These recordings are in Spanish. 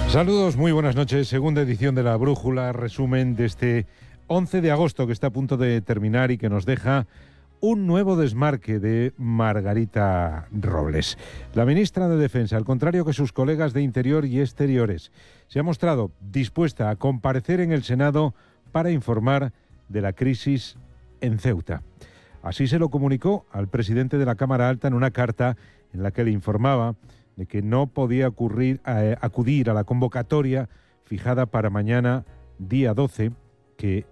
Saludos, muy buenas noches. Segunda edición de La Brújula, resumen de este 11 de agosto que está a punto de terminar y que nos deja un nuevo desmarque de Margarita Robles. La ministra de Defensa, al contrario que sus colegas de Interior y Exteriores, se ha mostrado dispuesta a comparecer en el Senado para informar de la crisis en Ceuta. Así se lo comunicó al presidente de la Cámara Alta en una carta en la que le informaba de que no podía acudir a la convocatoria fijada para mañana, día 12, que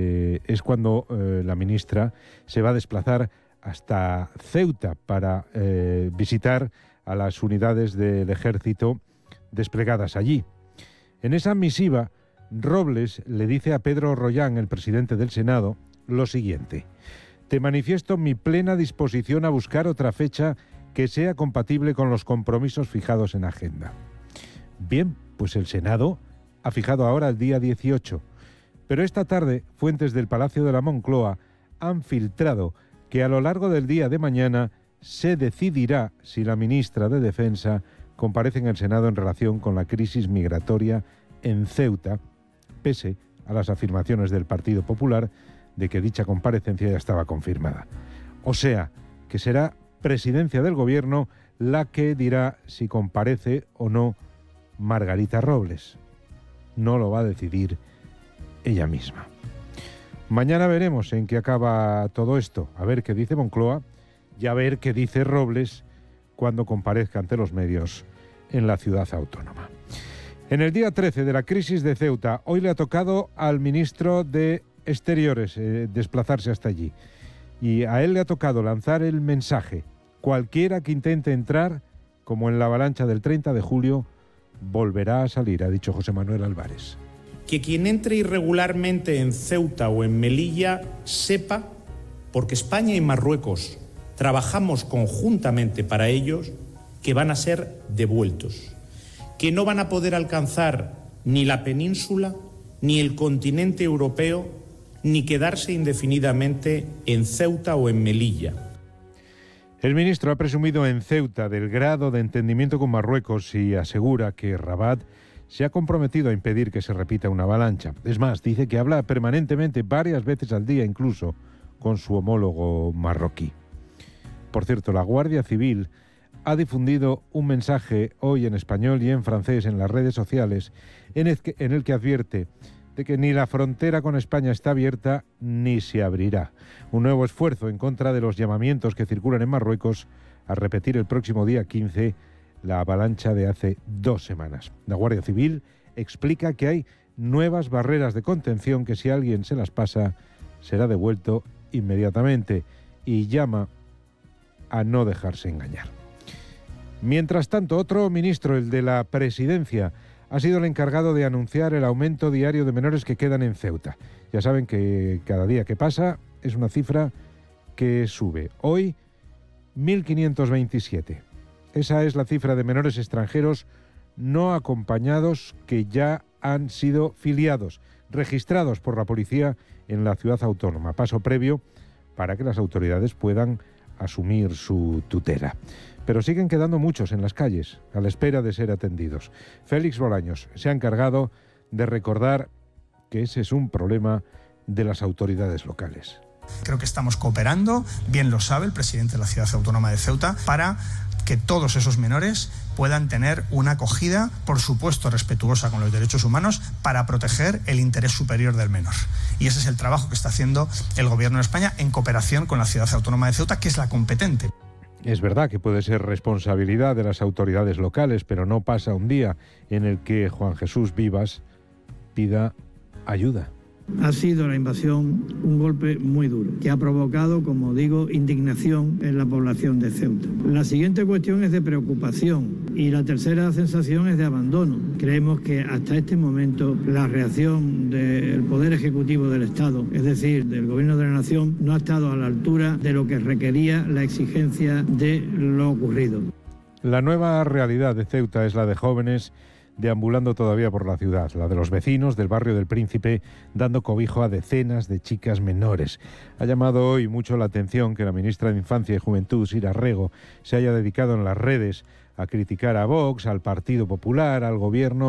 es cuando la ministra se va a desplazar hasta Ceuta para visitar a las unidades del ejército desplegadas allí. En esa misiva, Robles le dice a Pedro Rollán, el presidente del Senado, lo siguiente: te manifiesto mi plena disposición a buscar otra fecha que sea compatible con los compromisos fijados en agenda. Bien, pues el Senado ha fijado ahora el día 18, pero esta tarde fuentes del Palacio de la Moncloa han filtrado que a lo largo del día de mañana se decidirá si la ministra de Defensa comparece en el Senado en relación con la crisis migratoria en Ceuta, pese a las afirmaciones del Partido Popular de que dicha comparecencia ya estaba confirmada. O sea, que será Presidencia del Gobierno la que dirá si comparece o no Margarita Robles. No lo va a decidir ella misma. Mañana veremos en qué acaba todo esto, a ver qué dice Moncloa y a ver qué dice Robles cuando comparezca ante los medios en la ciudad autónoma. En el día 13 de la crisis de Ceuta, hoy le ha tocado al ministro de Exteriores desplazarse hasta allí. Y a él le ha tocado lanzar el mensaje: cualquiera que intente entrar, como en la avalancha del 30 de julio, volverá a salir, ha dicho José Manuel Álvarez. Que quien entre irregularmente en Ceuta o en Melilla sepa, porque España y Marruecos trabajamos conjuntamente para ellos, que van a ser devueltos, que no van a poder alcanzar ni la península, ni el continente europeo, ni quedarse indefinidamente en Ceuta o en Melilla. El ministro ha presumido en Ceuta del grado de entendimiento con Marruecos y asegura que Rabat se ha comprometido a impedir que se repita una avalancha. Es más, dice que habla permanentemente, varias veces al día incluso, con su homólogo marroquí. Por cierto, la Guardia Civil ha difundido un mensaje hoy en español y en francés en las redes sociales en el que advierte de que ni la frontera con España está abierta ni se abrirá. Un nuevo esfuerzo en contra de los llamamientos que circulan en Marruecos a repetir el próximo día 15 la avalancha de hace 2 semanas. La Guardia Civil explica que hay nuevas barreras de contención que si alguien se las pasa será devuelto inmediatamente y llama a no dejarse engañar. Mientras tanto, otro ministro, el de la Presidencia, ha sido el encargado de anunciar el aumento diario de menores que quedan en Ceuta. Ya saben que cada día que pasa es una cifra que sube. Hoy, 1.527. Esa es la cifra de menores extranjeros no acompañados que ya han sido filiados, registrados por la policía en la ciudad autónoma. Paso previo para que las autoridades puedan asumir su tutela. Pero siguen quedando muchos en las calles, a la espera de ser atendidos. Félix Bolaños se ha encargado de recordar que ese es un problema de las autoridades locales. Creo que estamos cooperando, bien lo sabe el presidente de la Ciudad Autónoma de Ceuta, para que todos esos menores puedan tener una acogida, por supuesto respetuosa con los derechos humanos, para proteger el interés superior del menor. Y ese es el trabajo que está haciendo el Gobierno de España en cooperación con la Ciudad Autónoma de Ceuta, que es la competente. Es verdad que puede ser responsabilidad de las autoridades locales, pero no pasa un día en el que Juan Jesús Vivas pida ayuda. Ha sido la invasión un golpe muy duro, que ha provocado, como digo, indignación en la población de Ceuta. La siguiente cuestión es de preocupación y la tercera sensación es de abandono. Creemos que hasta este momento la reacción del Poder Ejecutivo del Estado, es decir, del Gobierno de la Nación, no ha estado a la altura de lo que requería la exigencia de lo ocurrido. La nueva realidad de Ceuta es la de jóvenes deambulando todavía por la ciudad, la de los vecinos del barrio del Príncipe dando cobijo a decenas de chicas menores. Ha llamado hoy mucho la atención que la ministra de Infancia y Juventud, Sira Rego, se haya dedicado en las redes a criticar a Vox, al Partido Popular, al Gobierno